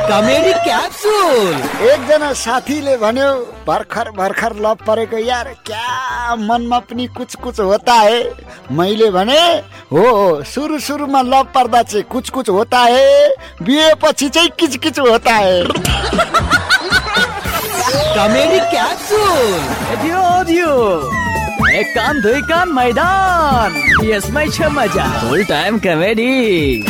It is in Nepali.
Comedy capsule. एकजना साथीले भन्यो भर्खर लभ परेको यार, क्या मनमा पनि कुछ होता है। मैले भने हो सुरुमा लभ पर्दा चाहिँ कुछ होता है, बिहेपछि चाहिँ किच होता है। Comedy capsule. दियो एक कान दुई कान मैदान, यसमै छ मजा। फुल टाइम कमेडी।